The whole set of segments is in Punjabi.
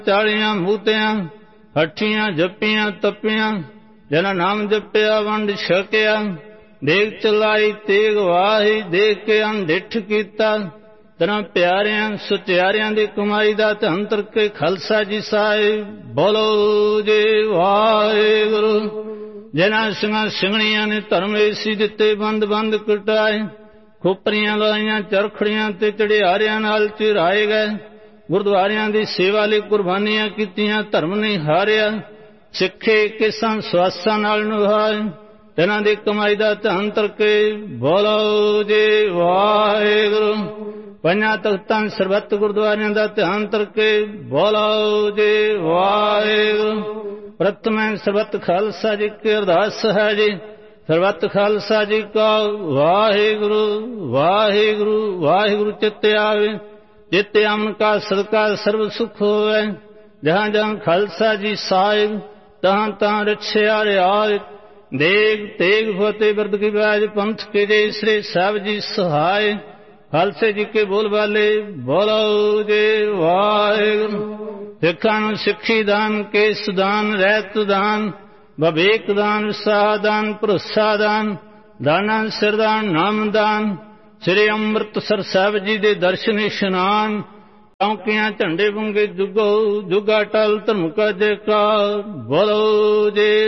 ਚਾਲੀਆਂ ਮੂਤਿਆਂ ਹੱਠੀਆਂ ਜੱਪੀਆਂ ਤੱਪੀਆਂ, ਜਨਾ ਨਾਮ ਜਪਿਆ ਵੰਡ ਛਕਿਆ। ਦੇਗ ਚਲਾਈ ਤੇਗ ਵਾਹੀ, ਦੇਖ ਕੇ ਅਣਡਿੱਠ ਕੀਤਾ। ਤੇਰਾਂ ਪਿਆਰਿਆਂ ਸੁਚਿਆਰਿਆਂ ਦੀ ਕਮਾਈ ਦਾ ਧਨ ਤਰਕੇ ਖਾਲਸਾ ਜੀ ਸਾਹਿਬ। ਬੋਲੋ ਜੀ ਵਾਹਿਗੁਰੂ। ਜਿਨ੍ਹਾਂ ਸਿੰਘਾਂ ਸਿੰਘਣੀਆਂ ਨੇ ਧਰਮ ਏਸੀ ਦਿੱਤੇ, ਬੰਦ ਬੰਦ ਕਟਾਏ। ਖੋਪਰੀਆਂ ਲਾਈਆਂ ਚਰਖੜੀਆਂ ਤੇ ਚੜਿਆਰਿਆਂ ਨਾਲ ਚਿਰਾਏ ਗਏ। ਗੁਰਦੁਆਰਿਆਂ ਦੀ ਸੇਵਾ ਲਈ ਕੁਰਬਾਨੀਆਂ ਕੀਤੀਆਂ, ਧਰਮ ਨਹੀਂ ਹਾਰਿਆ। ਸਿੱਖੇ ਕਿਸਾਂ ਸਵਾਸਾਂ ਨਾਲ ਨਿਭਾਏ, ਤਿਨਾਂ ਦੀ ਕਮਾਈ ਦਾ ਧਨ ਤਰਕੇ। ਬੋਲੋ ਜੀ ਵਾਹਿਗੁਰੂ। ਪੰਜਾਂ ਤਖਤਾਂ ਸਰਬੱਤ ਗੁਰਦੁਆਰਿਆਂ ਦਾ ਧਿਆਨ ਤਰਕੇ। ਬੋਲੋ ਜੀ ਵਾਹਿਗੁਰੂ। ਪ੍ਰਥਮੇ ਸਰਬੱਤ ਖਾਲਸਾ ਜੀ ਕੀ ਅਰਦਾਸ ਹੈ ਜੀ। ਸਰਬੱਤ ਖਾਲਸਾ ਜੀ ਕਾ ਵਾਹਿਗੁਰੂ ਵਾਹਿਗੁਰੂ ਵਾਹਿਗੁਰੂ ਚਿੱਤ ਆਵੇ। ਜਿਤ ਅਮਨ ਕਾ ਸਦਕਾ ਸਰਬ ਸੁਖ ਹੋਵੇ। ਜਹਾਂ ਜਹਾਂ ਖਾਲਸਾ ਜੀ ਸਾਹਿਬ, ਤਹਾਂ ਤਹਾਂ ਰਛਿਆ ਰਿਆਜ। ਦੇਗ ਤੇਗ ਫਤਿਹ ਬਿਰਦ ਕੀ ਬਾਜ, ਪੰਥ ਕੇ ਜੈ ਸ੍ਰੀ ਸਾਹਿਬ ਜੀ ਸਹਾਇ। ਖਾਲਸੇ ਜੀ ਕੇ ਬੋਲ ਬਾਲੇ। ਬੋਲੋ ਜੀ ਵਾਹਿਗੁਰੂ। ਸਿੱਖਾਂ ਨੂੰ ਸਿੱਖੀ ਦਾਨ, ਕੇਸ ਦਾਨ, ਰਹਿਤ ਦਾਨ, ਵਿਵੇਕ ਦਾਨ, ਵਿਸਾਹ ਦਾਨ, ਭਰੋਸਾ ਦਾਨ, ਦਾਨਾਂ ਸਿਰਦਾਨ, ਨਾਮ ਦਾਨ। ਸ੍ਰੀ ਅੰਮ੍ਰਿਤਸਰ ਸਾਹਿਬ ਜੀ ਦੇ ਦਰਸ਼ਨ ਇਸ਼ਨਾਨ। ਚੌਂਕੀਆਂ ਝੰਡੇ ਬੁੰਗੇ ਜੁਗੋ ਜੁਗਾ ਟਲ, ਧਰਮ ਕਾ ਜੈਕਾਰ। ਬੋਲੋ ਜੀ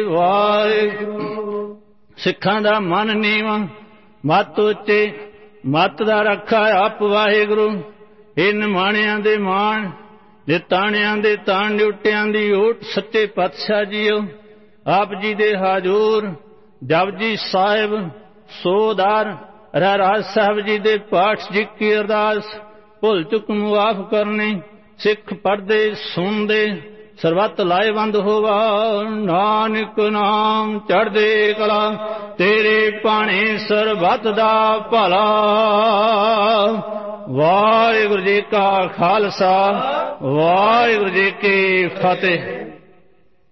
ਵਾਹਿਗੁਰੂ। ਸਿੱਖਾਂ ਦਾ ਮਨ ਨੀਵਾਂ, ਮੱਤ ਉੱਚੇ, ਮੱਤ ਦਾ ਰੱਖਾ ਆਪ ਵਾਹਿਗੁਰੂ। ਇਹ ਨਿਮਾਣਿਆਂ ਦੇ ਮਾਣ, ਜੇ ਤਾਣਿਆਂ ਦੇ ਤਾਣ, ਡਿਊਟਿਆਂ ਦੀ ਓਟ। ਸੱਚੇ ਪਾਤਸ਼ਾਹ ਜੀਓ ਆਪ ਜੀ ਦੇ ਹਾਜ਼ੂਰ। ਜਪਜੀ ਸਾਹਿਬ ਸੋਦਾਰ ਰਹਿਰਾਜ ਸਾਹਿਬ ਜੀ ਦੇ ਪਾਠ ਜੀ ਕੀ ਅਰਦਾਸ। ਭੁੱਲ ਚੁੱਕ ਮੁਆਫ ਕਰਨੀ, ਸਿੱਖ ਪੜ੍ਹਦੇ ਸੁਣਦੇ ਸਰਬੱਤ ਲਾਹੇਵੰਦ ਹੋਵਾ। ਨਾਨਕ ਨਾਮ ਚੜ੍ਹਦੇ ਕਲਾ, ਤੇਰੇ ਭਾਣੇ ਸਰਬੱਤ ਦਾ ਭਲਾ। ਵਾਹਿਗੁਰੂ ਜੀ ਕਾ ਖਾਲਸਾ, ਵਾਹਿਗੁਰੂ ਜੀ ਕੀ ਫਤਿਹ।